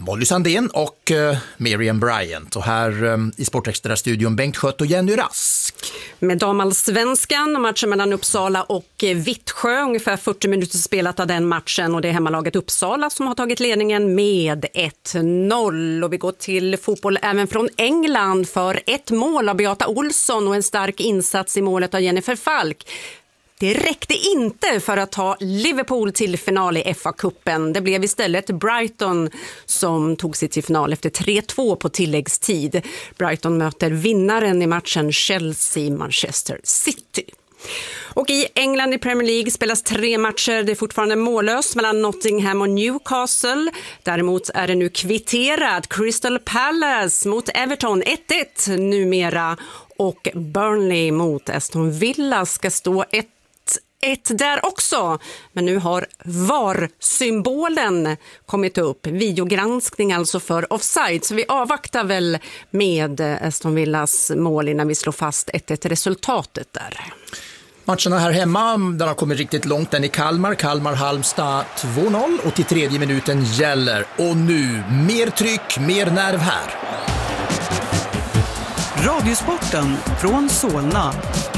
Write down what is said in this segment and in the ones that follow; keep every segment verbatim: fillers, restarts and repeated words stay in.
Molly Sandén och uh, Miriam Bryant. Och här um, i Sportextra-studion Bengt Skött och Jenny Rask. Med damallsvenskan, matchen mellan Uppsala och Vittsjö. Ungefär fyrtio minuter spelat av den matchen. Och det är hemmalaget Uppsala som har tagit ledningen med ett noll. Och vi går till fotboll även från England för ett mål av Beata Olsson och en stark insats i målet av Jennifer Falk. Det räckte inte för att ta Liverpool till final i F A-cupen. Det blev istället Brighton som tog sig till final efter tre två på tilläggstid. Brighton möter vinnaren i matchen Chelsea-Manchester City. Och i England i Premier League spelas tre matcher. Det är fortfarande mållöst mellan Nottingham och Newcastle. Däremot är det nu kvitterat. Crystal Palace mot Everton ett ett numera. Och Burnley mot Aston Villa ska stå ett ett där också. Men nu har V A R-symbolen kommit upp. Videogranskning alltså för offside. Så vi avvaktar väl med Aston Villas mål innan vi slår fast ett ett resultatet där. Matcherna här hemma, den har kommit riktigt långt. Den i Kalmar, Kalmar-Halmstad två noll och till tredje minuten gäller. Och nu mer tryck, mer nerv här. Radiosporten från Solna.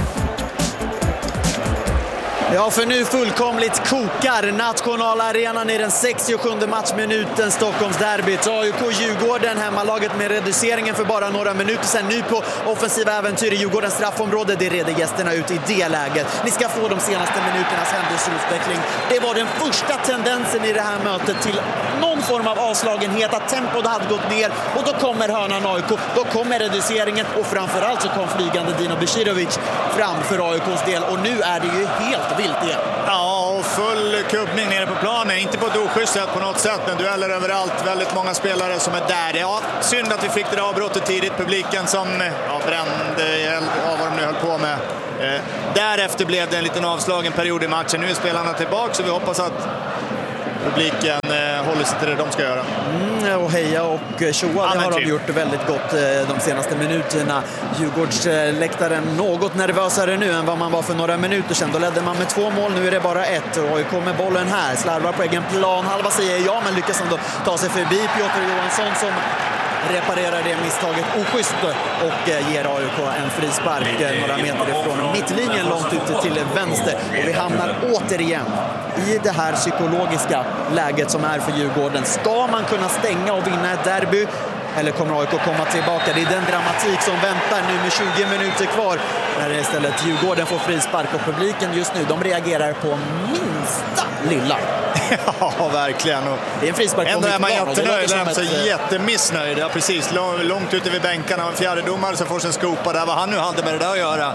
Ja, för nu fullkomligt kokar nationalarenan i den sextiosjunde matchminuten Stockholmsderbyt. A I K-Djurgården, hemmalaget med reduceringen för bara några minuter sedan. Nu på offensiva äventyr i Djurgårdens straffområde. Det reder gästerna ut i det läget. Ni ska få de senaste minuternas händelseutveckling. Det var den första tendensen i det här mötet till någon form av avslagenhet, att tempot hade gått ner. Och då kommer hörnan A I K, då kommer reduceringen och framförallt så kom flygande Dino Besirovic fram för A I K:s del. Och nu är det ju helt vilt igen. Ja, och full kubbning nere på planen. Inte på ett oschysst sätt på något sätt, men dueller överallt. Väldigt många spelare som är där. Ja, synd att vi fick det avbrottet tidigt. Publiken som ja, brände av vad de nu höll på med. Eh, därefter blev det en liten avslagen period i matchen. Nu är spelarna tillbaka, så vi hoppas att publiken eh, håller sig till det de ska göra. Mm, och heja och tjoa, det har de gjort väldigt gott eh, de senaste minuterna. Djurgårdsläktaren något nervösare nu än vad man var för några minuter sedan. Då ledde man med två mål, nu är det bara ett. Och A I K med bollen här, slarvar på egen plan. Halva säger ja, men lyckas ändå ta sig förbi Piotr Johansson som reparerar det misstaget oschysst och ger A I K en frispark några meter ifrån mittlinjen långt ute till vänster. Och vi hamnar återigen i det här psykologiska läget som är för Djurgården. Ska man kunna stänga och vinna ett derby? Eller kommer A I K komma tillbaka? Det är den dramatik som väntar nu med tjugo minuter kvar. När det istället Djurgården får frispark och publiken just nu, de reagerar på minsta lilla. Ja, verkligen. Och det är en frispark. Ändå är man jättenöjd, är så ett... jättemissnöjd. Ja, precis, långt ute vid bänkarna. En fjärdedomare som får sin skopa där. Vad han nu hade med det där att göra.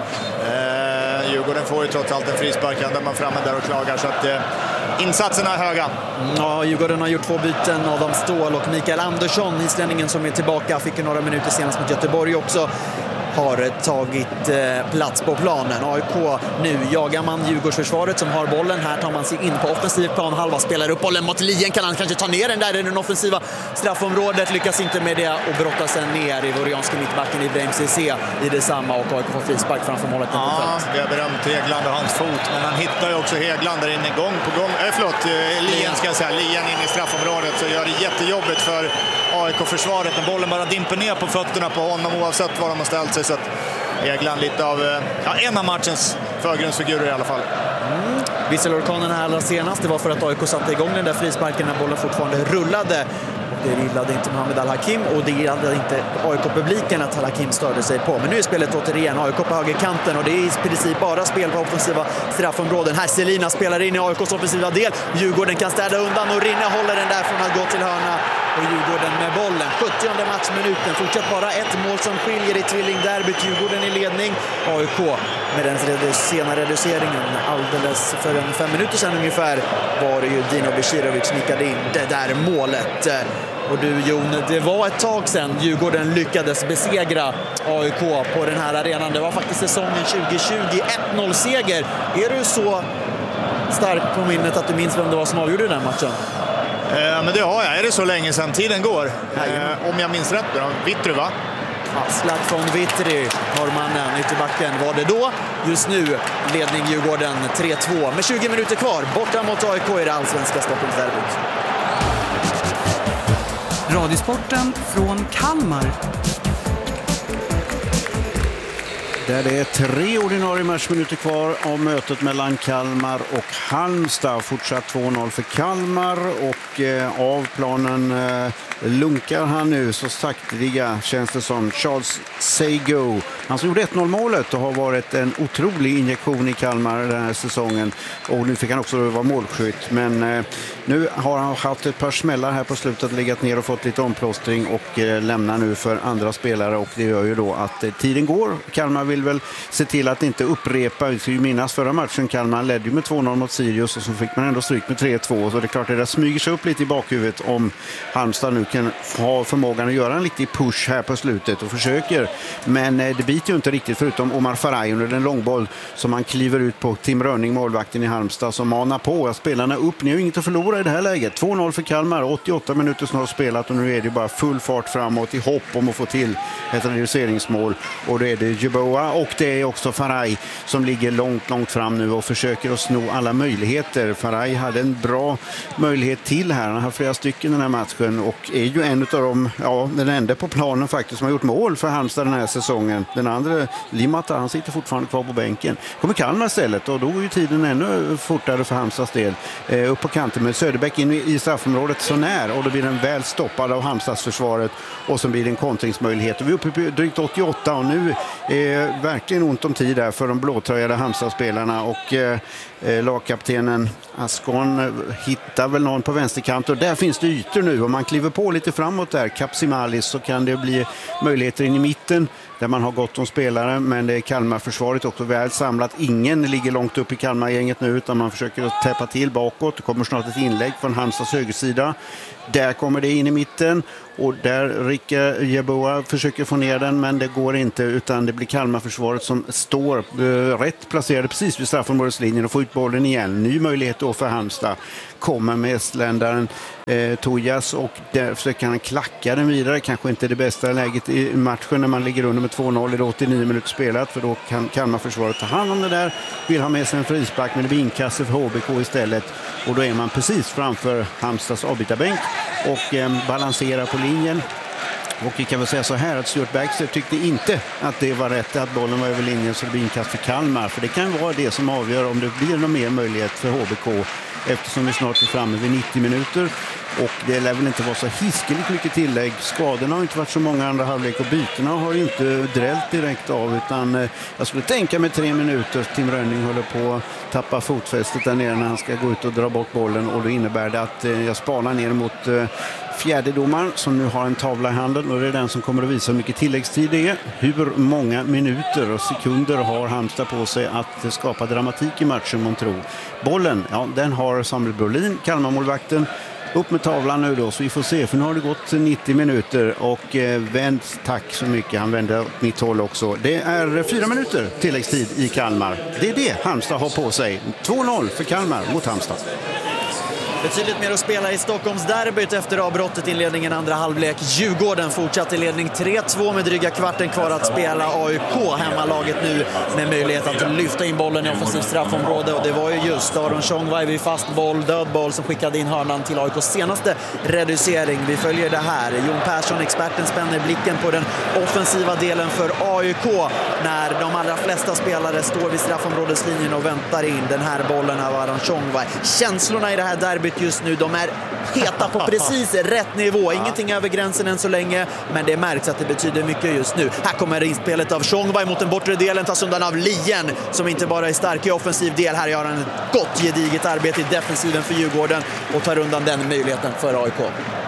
Eh, Djurgården får ju trots allt en frispark. Där man framme där och klagar. Så att eh, insatserna är höga. Ja, Djurgården har gjort två byten. Adam Ståhl och Mikael Andersson, islänningen som är tillbaka. Fick ju några minuter senast mot Göteborg också. Har tagit eh, plats på planen. A I K nu jagar man Djurgårdsförsvaret som har bollen. Här tar man sig in på offensiv plan. Halva spelar upp bollen mot Lien. Kan han kanske ta ner den där i den offensiva straffområdet. Lyckas inte med det och brottar sen ner i vorianska mittbacken Ibrahim Cissé i detsamma. Och A I K får frispark framför målet. Ja, vi har berömt Hegland och hans fot. Men han hittar ju också Hegland där inne gång på gång. Eh, förlåt, eh, Lien ska jag säga. Lien in i straffområdet, så gör det jättejobbigt för A I K-försvaret. När bollen bara dimper ner på fötterna på honom oavsett var de har ställt sig. Så att Hegland lite av ja, en av matchens förgrundsfigurer i alla fall. Mm. Visselorkanen här allra senast, det var för att A I K satte igång den där frisparken när bollen fortfarande rullade. Och det gillade inte Mohamed Al-Hakim och det gillade inte A I K-publiken att Al-Hakim störde sig på. Men nu är spelet återigen A I K på högerkanten och det är i princip bara spel på offensiva straffområden. Här Selina spelar in i A I K:s offensiva del. Djurgården kan städa undan och Rinne håller den där från att gå till hörna. Och Djurgården med bollen. sjuttionde matchminuten. Fortsatt bara ett mål som skiljer i tvillingderbyt. Djurgården i ledning. A I K med den sena reduceringen. Alldeles för en fem minuter sedan ungefär var det ju Dino Besirovic nickade in det där målet. Och du Jon, det var ett tag sedan Djurgården lyckades besegra A I K på den här arenan. Det var faktiskt säsongen tjugo tjugo. ett noll-seger. Är du så stark på minnet att du minns vem det var som avgjorde den här matchen? Eh, men det har jag. Är det så länge sedan tiden går? Eh, om jag minns rätt då. Vitry, va? Slatt från Vitry, norrmannen, ytterbacken var det då. Just nu ledning Djurgården tre två med tjugo minuter kvar. Borta mot A I K i det allsvenska Stockholmsderbyt. Radiosporten från Kalmar. Där det är tre ordinarie matchminuter kvar av mötet mellan Kalmar och Halmstad. Fortsatt två noll för Kalmar och eh, av planen eh, lunkar han nu så sakteliga, känns det som, Charles Seigo. Han som gjorde ett noll målet och har varit en otrolig injektion i Kalmar den här säsongen. Och nu fick han också vara målskytt. Men eh, nu har han haft ett par smällar här på slutet, legat ner och fått lite omplåstring och eh, lämnar nu för andra spelare. Och det gör ju då att eh, tiden går. Kalmar vill väl se till att inte upprepa. Vi ska ju minnas förra matchen. Kalmar ledde ju med två noll mot Sirius och så fick man ändå stryk med tre två. Så det är klart att det smyger sig upp lite i bakhuvudet om Halmstad nu kan ha förmågan att göra en riktig push här på slutet och försöker. Men eh, det biter ju inte riktigt förutom Omar Faraj under den långboll som han kliver ut på. Tim Rönning, målvakten i Halmstad, som manar på. Spelarna upp. Ni har ju inget att förlora i det här läget. två noll för Kalmar. åttioåtta minuter snart spelat och nu är det bara full fart framåt i hopp om att få till ett reduceringsmål. Och då är det Jeboa och det är också Faraj som ligger långt, långt fram nu och försöker att sno alla möjligheter. Faraj hade en bra möjlighet till här. Han har flera stycken den här matchen och är ju en av dem, ja, den enda på planen faktiskt som har gjort mål för Halmstad den här säsongen. Den andra, Limata, han sitter fortfarande kvar på bänken. Kommer Kalmar istället och då är ju tiden ännu fortare för Halmstads del. Eh, upp på kanten med Söderbäck in i straffområdet så när och då blir den väl stoppad av Halmstads försvaret och så blir det en kontringsmöjlighet. Och vi är uppe på drygt åttioåtta och nu är verkligen ont om tid där för de blåtröjade Halmstad-spelarna och eh, lagkaptenen Ascon hittar väl någon på vänsterkant och där finns det ytor nu. Om man kliver på lite framåt där, Kapsimalis, så kan det bli möjligheter in i mitten där man har gott om spelare, men det är Kalmar-försvaret också väl samlat. Ingen ligger långt upp i Kalmar-gänget nu utan man försöker att täppa till bakåt. Det kommer snart ett inlägg från Halmstads högersida. Där kommer det in i mitten och där Rikke Jeboa försöker få ner den, men det går inte utan det blir Kalmar-försvaret som står eh, rätt placerade precis vid straffområdeslinjen och får ut bollen igen. Ny möjlighet då för Halmstad. Kommer med estländaren eh, Tojas och där försöker han klacka den vidare. Kanske inte det bästa läget i matchen när man ligger under med två noll i åttionio minuter spelat, för då kan Kalmar-försvaret ta hand om det där. Vill ha med sig en frispark med en vinkasse för H B K istället och då är man precis framför Halmstads avbytarbänk och eh, balanserar på linjen. Och vi kan väl säga så här att Stuart Baxter tyckte inte att det var rätt att bollen var över linjen så det blir inkast för Kalmar. För det kan vara det som avgör om det blir någon mer möjlighet för H B K eftersom vi snart är framme vid nittio minuter. Och det lär väl inte vara så hiskeligt mycket tillägg. Skadorna har inte varit så många andra halvlek och bytena har ju inte drällt direkt av utan jag skulle tänka med tre minuter. Tim Rönning håller på att tappa fotfästet där nere när han ska gå ut och dra bort bollen och då innebär det att jag spanar ner mot fjärdedomaren som nu har en tavla i handen och det är den som kommer att visa hur mycket tilläggstid det är. Hur många minuter och sekunder har Halmstad på sig att skapa dramatik i matchen man tror. Bollen, ja, den har Samuel Brolin, Kalmarmålvakten. Upp med tavlan nu då så vi får se, för nu har det gått nittio minuter och eh, vänd, tack så mycket, han vänder åt mitt håll också. Det är fyra minuter tilläggstid i Kalmar. Det är det Halmstad har på sig. två noll för Kalmar mot Halmstad. Betydligt mer att spela i Stockholmsderbyt efter avbrottet i inledningen andra halvlek. Djurgården fortsatte i ledning tre två med dryga kvarten kvar att spela. A I K hemmalaget nu med möjlighet att lyfta in bollen i offensivt straffområde och det var ju just Aron Chongwai vid fast boll, död boll som skickade in hörnan till A I K:s senaste reducering. Vi följer det här. Jon Persson, experten, spänner blicken på den offensiva delen för A I K när de allra flesta spelare står vid straffområdeslinjen och väntar in den här bollen av Aron Chongwai. Känslorna i det här derbyt just nu, de är heta på precis rätt nivå. Ingenting över gränsen än så länge, men det märks att det betyder mycket just nu. Här kommer inspelet av Chongwai mot den bortre delen, tas undan av Lien som inte bara är stark i offensiv del. Här gör han ett gott gediget arbete i defensiven för Djurgården och tar undan den möjligheten för A I K.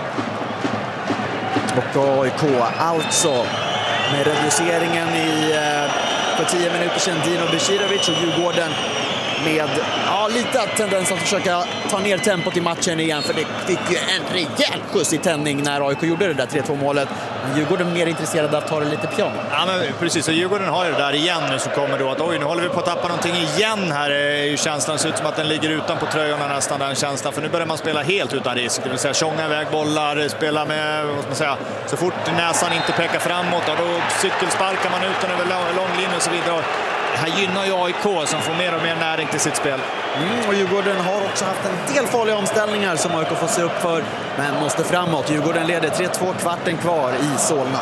Och A I K alltså med reduceringen i för tio minuter sedan Dino Besirovic och Djurgården med ja, lite tendens att försöka ta ner tempot i matchen igen, för det fick ju en rejäl skjuts i tändning när A I K gjorde det där tre två målet. Men Djurgården är mer intresserade av att ta det lite piano. Ja, men precis, och Djurgården har det där igen nu, så kommer då att oj, nu håller vi på att tappa någonting igen här. Är ju känslan, ser ut som att den ligger utan på tröjorna nästan, den känslan, för nu börjar man spela helt utan risk. Det vill säga tjonga iväg bollar, spela med, vad ska man säga, så fort näsan inte pekar framåt, då cykelsparkar man ut den över lång linje och så vidare. här gynnar ju A I K som får mer och mer näring till sitt spel. Mm, och Djurgården har också haft en del farliga omställningar som A I K får se upp för, men måste framåt. Djurgården leder tre två, kvarten kvar i Solna.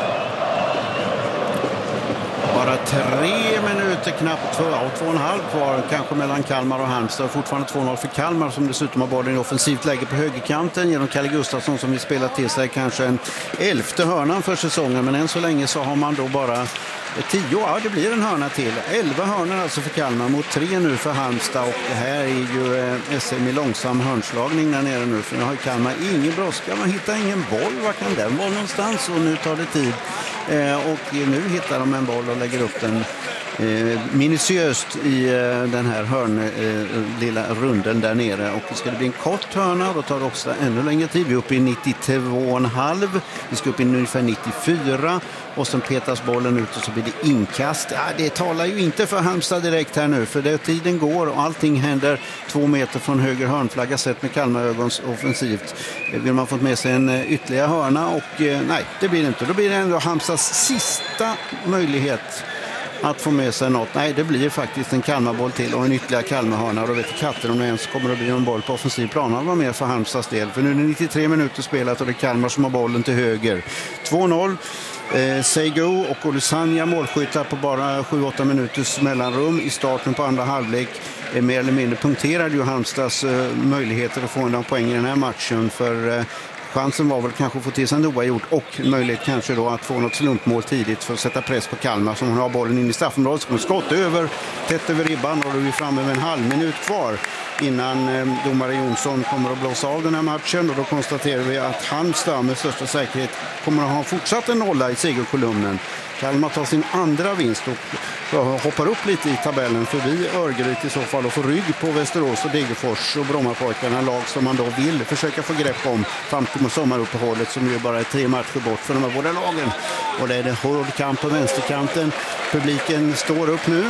Bara tre minuter knappt, två, ja, två och en halv kvar kanske mellan Kalmar och Halmstad. Fortfarande två noll för Kalmar som dessutom har bollen i offensivt läge på högerkanten genom Kalle Gustafsson som vill spela till sig kanske en elfte hörnan för säsongen. Men än så länge så har man då bara tio, ja det blir en hörna till. Elva hörnor alltså för Kalmar mot tre nu för Halmstad, och det här är ju eh, S M i långsam hörnslagning där nere nu, för nu har Kalmar ingen brådska, man hittar ingen boll, var kan den vara någonstans, och nu tar det tid eh, och nu hittar de en boll och lägger upp den eh, minutiöst i eh, den här hörn, eh, lilla runden där nere, och ska det bli en kort hörna då tar det också ännu längre tid. Vi är uppe i nittiotvå komma fem, vi ska upp i ungefär nittiofyra och sen petas bollen ut och så blir det inkast. Ja, det talar ju inte för Halmstad direkt här nu, för det tiden går och allting händer två meter från höger hörnflagga sett med Kalmarögons offensivt. Vill man fått med sig en ytterligare hörna och eh, nej, det blir det inte. Då blir det ändå Halmstads sista möjlighet att få med sig något. Nej, det blir faktiskt en Kalmarboll till och en ytterligare Kalmarhörna. Då vet katten om det ens kommer att bli en boll på offensiv plan. Han var med för Halmstads del. För nu är det nittiotre minuter spelat och det är Kalmar som har bollen till höger. två noll. Eh, Seigo och Olusanya målskyttar på bara sju åtta minuters mellanrum i starten på andra halvlek. Eh, mer eller mindre punkterade ju Halmstads eh, möjligheter att få en poäng i den här matchen, för eh, chansen var väl kanske att få till sig en oavgjort och möjlighet kanske då att få något slumpmål tidigt för att sätta press på Kalmar som har bollen in i straffområdet. Som skott över, tätt över ribban, och då är vi framme med en halv minut kvar innan eh, domare Jonsson kommer att blåsa av den här matchen, och då konstaterar vi att Halmstad med största säkerhet kommer att ha fortsatt en nolla i segerkolumnen. Kalmar tar sin andra vinst och hoppar upp lite i tabellen förbi Örgryte i så fall och får rygg på Västerås och Degerfors och Brommapojkarna, lag som man då vill försöka få grepp om fram till sommaruppehållet som ju bara är tre matcher bort för de här båda lagen. Och det är det hård kamp på vänsterkanten. Publiken står upp nu.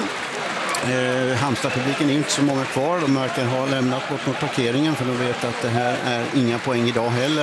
Eh, Halmstad-publiken är inte så många kvar. De verkar ha lämnat bort mot parkeringen, för de vet att det här är inga poäng idag heller.